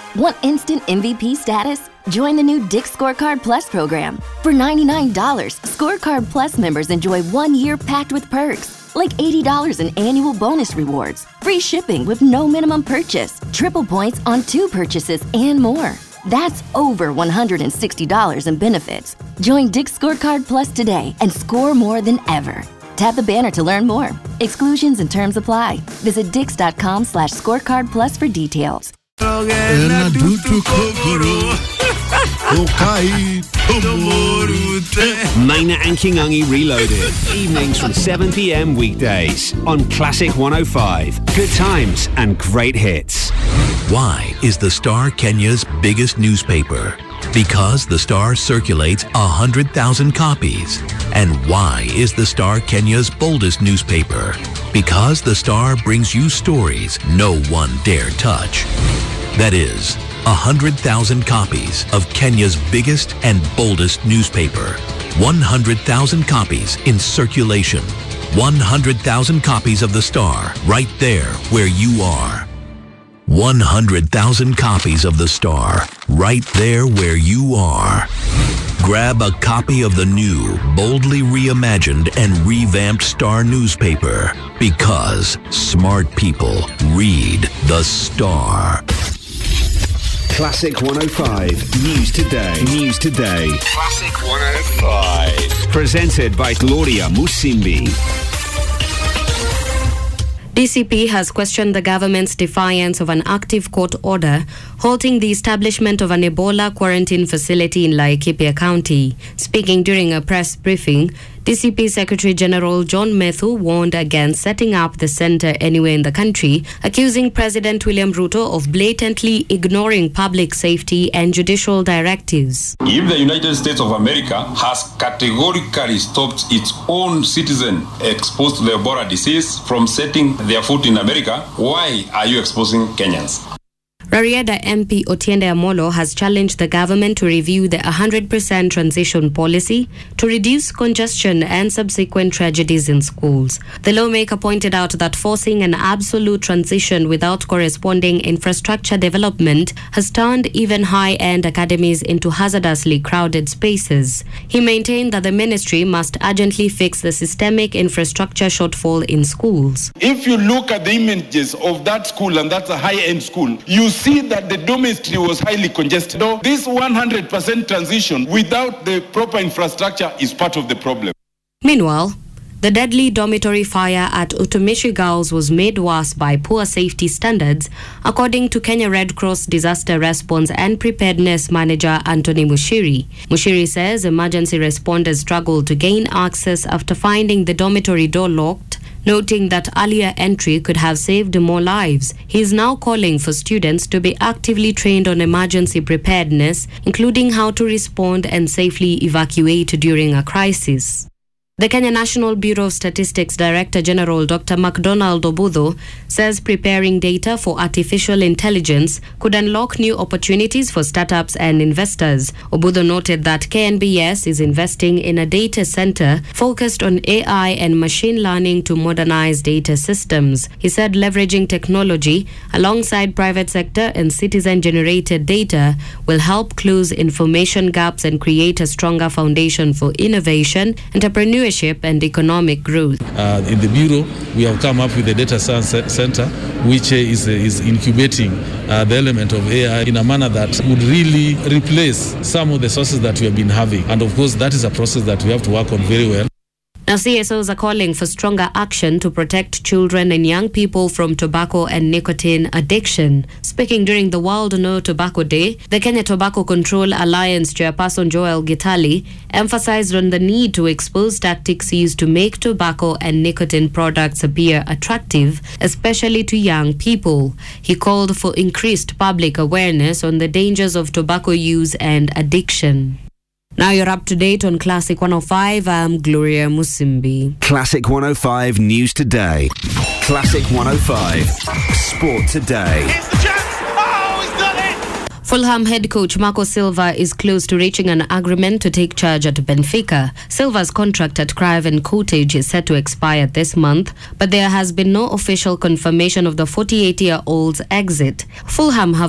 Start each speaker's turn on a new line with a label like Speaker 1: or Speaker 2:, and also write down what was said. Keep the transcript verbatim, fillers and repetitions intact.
Speaker 1: Want instant M V P status? Join the new Dick's Scorecard Plus program. For ninety-nine dollars, Scorecard Plus members enjoy one year packed with perks, like eighty dollars in annual bonus rewards, free shipping with no minimum purchase, triple points on two purchases, and more. That's over one hundred sixty dollars in benefits. Join Dick's Scorecard Plus today and score more than ever. Tap the banner to learn more. Exclusions and terms apply. Visit dix.com slash scorecard plus for details.
Speaker 2: Maina and Kingungi Reloaded. Evenings from seven p.m. weekdays on Classic one oh five. Good times and great hits.
Speaker 3: Why is the Star Kenya's biggest newspaper? Because the Star circulates one hundred thousand copies. And why is the Star Kenya's boldest newspaper? Because the Star brings you stories no one dare touch. That is, one hundred thousand copies of Kenya's biggest and boldest newspaper. one hundred thousand copies in circulation. one hundred thousand copies of the Star right there where you are. one hundred thousand copies of the Star right there where you are. Grab a copy of the new, boldly reimagined and revamped Star newspaper, because smart people read the Star.
Speaker 2: Classic one oh five News Today. News Today. Classic one oh five. Presented by Gloria Musimbi.
Speaker 4: D C P has questioned the government's defiance of an active court order halting the establishment of an Ebola quarantine facility in Laikipia County. Speaking during a press briefing, D C P Secretary General John Methu warned against setting up the center anywhere in the country, accusing President William Ruto of blatantly ignoring public safety and judicial directives.
Speaker 5: If the United States of America has categorically stopped its own citizen exposed to the Ebola disease from setting their foot in America, why are you exposing Kenyans?
Speaker 4: Rarieda M P Otiende Amolo has challenged the government to review the one hundred percent transition policy to reduce congestion and subsequent tragedies in schools. The lawmaker pointed out that forcing an absolute transition without corresponding infrastructure development has turned even high-end academies into hazardously crowded spaces. He maintained that the ministry must urgently fix the systemic infrastructure shortfall in schools.
Speaker 6: If you look at the images of that school, and that's a high-end school, you see that the dormitory was highly congested. So this one hundred percent transition without the proper infrastructure is part of the problem.
Speaker 4: Meanwhile, the deadly dormitory fire at Utumishi Girls was made worse by poor safety standards, according to Kenya Red Cross Disaster Response and Preparedness Manager Anthony Mushiri. Mushiri says emergency responders struggled to gain access after finding the dormitory door locked, noting that earlier entry could have saved more lives. He is now calling for students to be actively trained on emergency preparedness, including how to respond and safely evacuate during a crisis. The Kenya National Bureau of Statistics Director General Doctor MacDonald Obudho says preparing data for artificial intelligence could unlock new opportunities for startups and investors. Obudho noted that K N B S is investing in a data center focused on A I and machine learning to modernize data systems. He said leveraging technology alongside private sector and citizen-generated data will help close information gaps and create a stronger foundation for innovation, entrepreneurship, and economic growth.
Speaker 7: Uh, in the Bureau, we have come up with a data science center which uh, is, uh, is incubating uh, the element of A I in a manner that would really replace some of the sources that we have been having. And of course, that is a process that we have to work on very well.
Speaker 4: Now, C S Os are calling for stronger action to protect children and young people from tobacco and nicotine addiction. Speaking during the World No Tobacco Day, the Kenya Tobacco Control Alliance chairperson Joel Gitali emphasized on the need to expose tactics used to make tobacco and nicotine products appear attractive, especially to young people. He called for increased public awareness on the dangers of tobacco use and addiction. Now you're up to date on Classic one oh five. I'm Gloria Musimbi.
Speaker 2: Classic one oh five News Today. Classic one oh five Sport Today.
Speaker 8: Here's the chance. Oh, he's done it!
Speaker 4: Fulham head coach Marco Silva is close to reaching an agreement to take charge at Benfica. Silva's contract at Craven Cottage is set to expire this month, but there has been no official confirmation of the forty-eight-year-old's exit. Fulham have